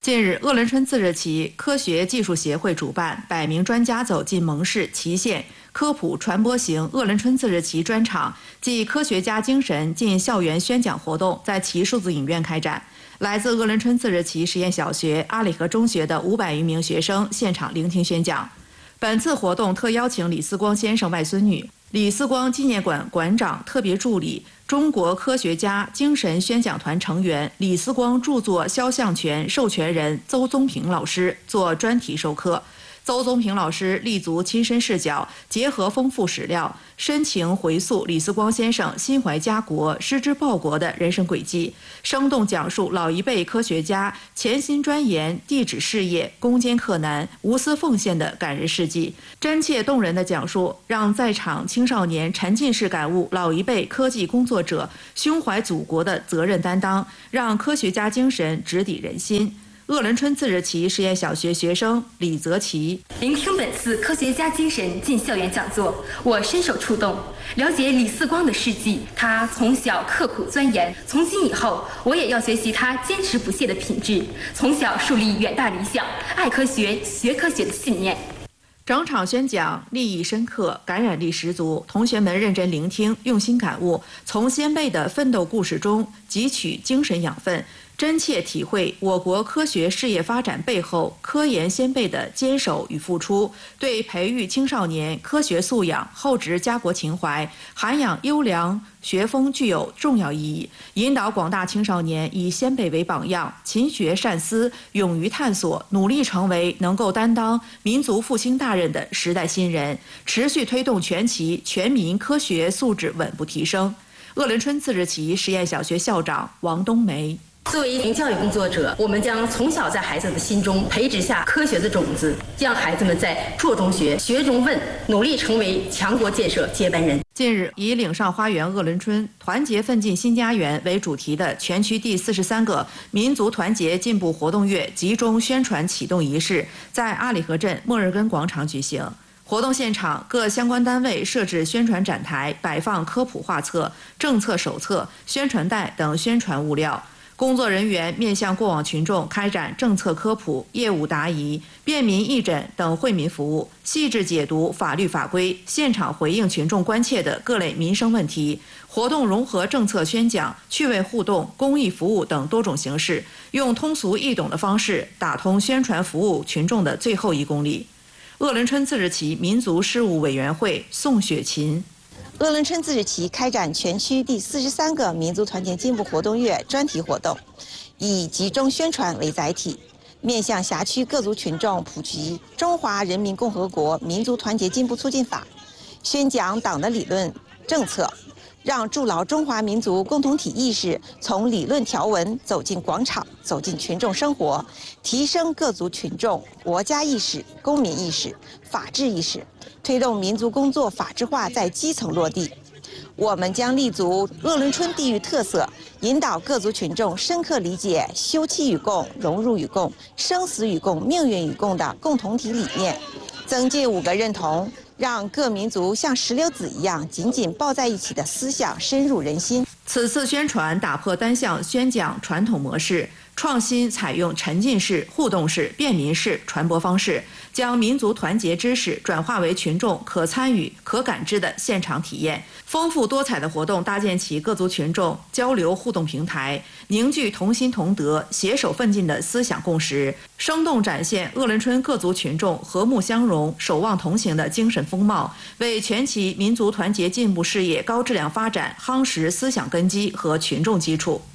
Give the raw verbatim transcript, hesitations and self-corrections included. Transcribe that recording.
近日，鄂伦春自治旗科学技术协会主办百名专家走进蒙市祁县科普传播型鄂伦春自治旗专场暨科学家精神进校园宣讲活动在祁数字影院开展。来自鄂伦春自治旗实验小学、阿里河中学的五百余名学生现场聆听宣讲。本次活动特邀请李思光先生外孙女、李思光纪念馆馆长特别助理、中国科学家精神宣讲团成员、李思光著作肖像权授权人邹宗平老师做专题授课。邹宗平老师立足亲身视角，结合丰富史料，深情回溯李思光先生心怀家国、矢志报国的人生轨迹，生动讲述老一辈科学家潜心钻研地质事业、攻坚克难、无私奉献的感人事迹。真切动人的讲述，让在场青少年沉浸式感悟老一辈科技工作者胸怀祖国的责任担当，让科学家精神直抵人心。鄂伦春自治旗实验小学学生李泽奇聆听本次科学家精神进校园讲座，我深受触动。了解李四光的事迹，他从小刻苦钻研，从今以后我也要学习他坚持不懈的品质，从小树立远大理想、爱科学、学科学的信念。 整场宣讲立意深刻，感染力十足，同学们认真聆听，用心感悟，从先辈的奋斗故事中汲取精神养分，真切体会我国科学事业发展背后科研先辈的坚守与付出，对培育青少年科学素养、厚植家国情怀、涵养优良学风具有重要意义，引导广大青少年以先辈为榜样，勤学善思，勇于探索，努力成为能够担当民族复兴大任的时代新人，持续推动全旗全民科学素质稳步提升。鄂伦春自治旗实验小学校长王冬梅。 作为一名教育工作者，我们将从小在孩子的心中培植下科学的种子，让孩子们在做中学、学中问，努力成为强国建设接班人。 近日，以岭上花园鄂伦春团结奋进新家园为主题的全区第四十三个民族团结进步活动月集中宣传启动仪式在阿里河镇莫日根广场举行。活动现场，各相关单位设置宣传展台，摆放科普画册、政策手册、宣传带等宣传物料。工作人员面向过往群众开展政策科普、业务答疑、便民义诊等惠民服务，细致解读法律法规，现场回应群众关切的各类民生问题。活动融合政策宣讲、趣味互动、公益服务等多种形式，用通俗易懂的方式打通宣传服务群众的最后一公里。鄂伦春自治旗民族事务委员会宋雪琴。 鄂伦春自治旗开展全区第四十三个民族团结进步活动月专题活动，以集中宣传为载体，面向辖区各族群众普及《中华人民共和国民族团结进步促进法》，宣讲党的理论政策，让筑牢中华民族共同体意识从理论条文走进广场，走进群众生活，提升各族群众国家意识、公民意识、法治意识，推动民族工作法治化在基层落地。我们将立足鄂伦春地域特色，引导各族群众深刻理解休戚与共、荣辱与共、生死与共、命运与共的共同体理念，增进五个认同，让各民族像石榴籽一样紧紧抱在一起的思想深入人心。 此次宣传打破单向宣讲传统模式，创新采用沉浸式、互动式、便民式传播方式，将民族团结知识转化为群众可参与、可感知的现场体验。丰富多彩的活动搭建起各族群众交流互动平台，凝聚同心同德、携手奋进的思想共识，生动展现鄂伦春各族群众和睦相融、守望同行的精神风貌，为全旗民族团结进步事业高质量发展夯实思想根基和群众基础。